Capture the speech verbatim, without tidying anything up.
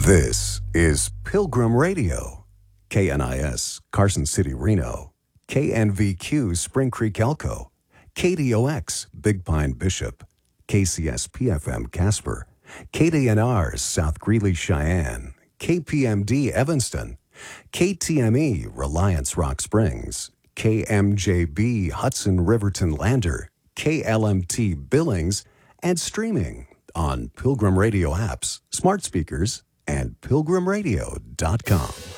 This is Pilgrim Radio, K N I S, Carson City, Reno, K N V Q, Spring Creek, Elko, K D O X, Big Pine, Bishop, K C S P F M, Casper, K D N R, South Greeley, Cheyenne, K P M D, Evanston, K T M E, Reliance, Rock Springs, K M J B, Hudson, Riverton, Lander, K L M T, Billings, and streaming on Pilgrim Radio apps, smart speakers, and pilgrim radio dot com.